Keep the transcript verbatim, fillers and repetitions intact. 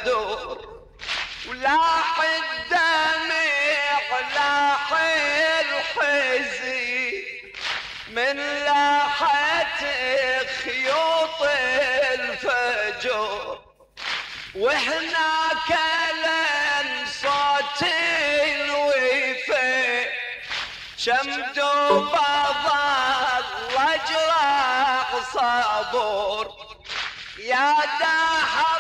البدور، ولاح الدمع لاح الحزن من لاحة خيوط الفجور، وهناك لن صوت الوفا شمدوا بظل اجرع صبور. يا دار